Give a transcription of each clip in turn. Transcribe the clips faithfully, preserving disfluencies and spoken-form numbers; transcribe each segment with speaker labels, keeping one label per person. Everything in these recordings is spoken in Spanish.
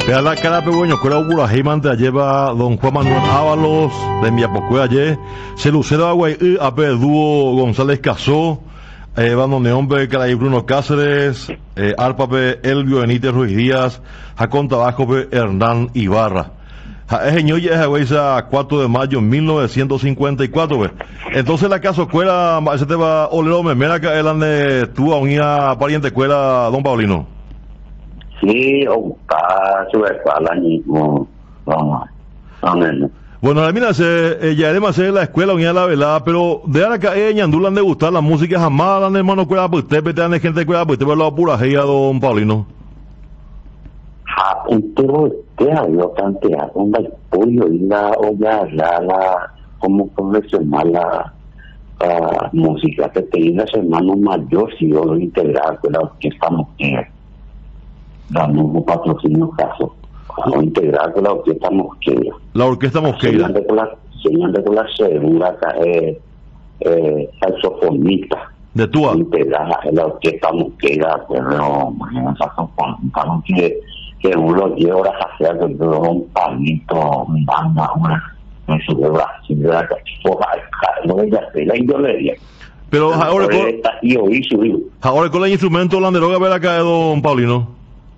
Speaker 1: Vea la cara pegueño, escuela Burajimán te lleva don Juan Manuel Ábalos de Miapocue ayer, se Lucero Aguay, a Dúo González Casó, eh, Bando Neombe, Caray Bruno Cáceres, eh, Arpape Elvio Benítez Ruiz Díaz, Jacón Tabajo Hernán Ibarra. Es en hoy es a cuatro de mayo de mil novecientos cincuenta y cuatro, ve. Entonces la casa escuela, ese te va olero memera que él ande tú a unía pariente escuela don Paulino.
Speaker 2: Sí, o está su escuela mismo, vamos, vamos.
Speaker 1: Bueno, la mina se, ya además de la escuela unía la velada, pero de ahora que ella andulan de gustar la música jamás, dan hermano escuela, pues usted, pues te gente escuela, pues usted ve la pura a don Paulino.
Speaker 2: Ja, entero te había planteado un pollo y la olla la, la como profesional la uh, música que tenía los hermanos mayores y yo lo integrar con la orquesta Mosquera dando un patrocinio caso a integrar con la orquesta Mosquera
Speaker 1: la orquesta Mosquera
Speaker 2: señalando con la señalando con la segura eh, eh, saxofonista
Speaker 1: de Tua
Speaker 2: integrar en la orquesta Mosquera pero imagínate saxofonista no que que uno lleva horas a hacer de un palito, un banda, una en su Brasil, de la no de ella, de la indolería.
Speaker 1: Pero ahora con
Speaker 2: y oí su hijo.
Speaker 1: Ahora con el instrumento la droga ver acá de don Paulino.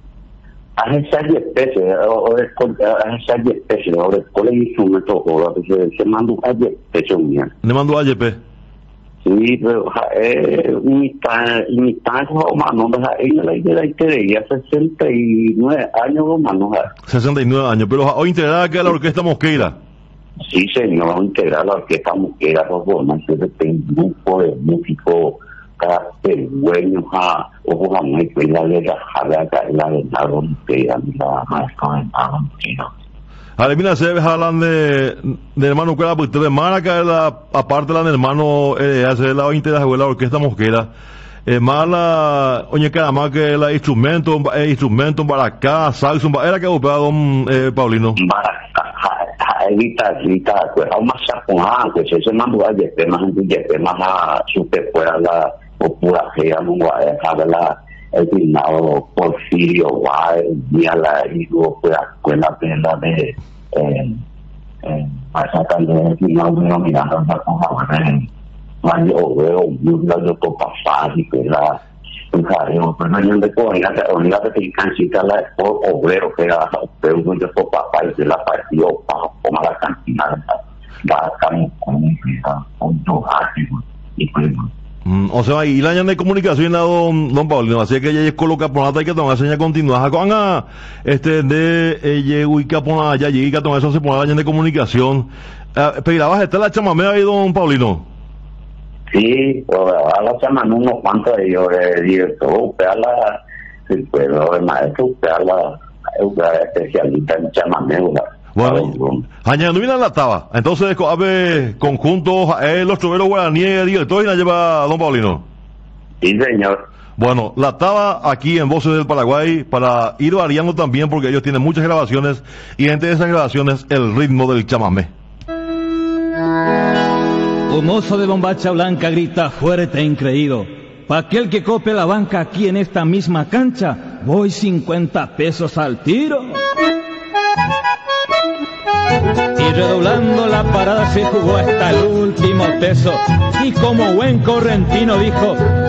Speaker 2: Hace seis especies, ahora hace seis especies, ahora con el instrumento, ahora se mandó a especies mía.
Speaker 1: Le mandó a Y P.
Speaker 2: Sí, pero eh, mitad, mitad o más, no, ella la idea ya sesenta y nueve años o más, no.
Speaker 1: sesenta y nueve años, pero hoy integrada que la orquesta Mosquera.
Speaker 2: Sí, señor, integrar la orquesta Mosquera, por forma, se de un grupo de músicos, cada perueño, ojo, a muy que la de la jala, la de la Mosquera, la maestra de la Mosquera.
Speaker 1: Ahora, mira, se hablan de, de hermano Cuela, pues usted hermana que la, aparte la del hermano, eh, hace la integra de la orquesta Mosquera, eh, más la, oye, cara más que la instrumento, eh, instrumento, baracá, saxo, era que ocupaba don eh, Paulino.
Speaker 2: Baracá, guitarrita, pues, aún más saconada, pues, ese mando a yepe, más en yepe, más a super fuera la, o pura gea, no va a dejar la, el finado Porfirio Guay, mira la, y luego fue a escuela de la de, eh, eh, a sacar el finado de mirando a cosa, en mayo obrero, yo yo to pasar y que la, un jareo, pero no de coger, la unidad de que cancita la obrero que era, pero yo to papá y de la partió para tomar la cantina, la cami con un fija, con dos ácidos y pues.
Speaker 1: Mm, o sea, y la año de comunicación a don, don Paulino, así que ella coloca por nada y que tomar señal continua. Con a este de ella uica por ya llegué que tomar eso se pone la año de comunicación. Uh, pero la baja está la chamamea ahí don Paulino.
Speaker 2: Sí, pues a la semana unos cuantos de ellos de director, pero la pero el maestro, pero la especialista en chamameo.
Speaker 1: Bueno, añadiendo bien la taba. Entonces, a ver, conjunto, eh, los troveros guaraníes, director y la lleva don Paulino.
Speaker 2: Sí, señor.
Speaker 1: Bueno, la taba aquí en Voces del Paraguay para ir variando también porque ellos tienen muchas grabaciones y entre esas grabaciones el ritmo del chamamé.
Speaker 3: Un mozo de bombacha blanca grita fuerte e increído: pa' aquel que cope la banca aquí en esta misma cancha, voy cincuenta pesos al tiro. Y redoblando la parada se jugó hasta el último peso, y como buen correntino dijo: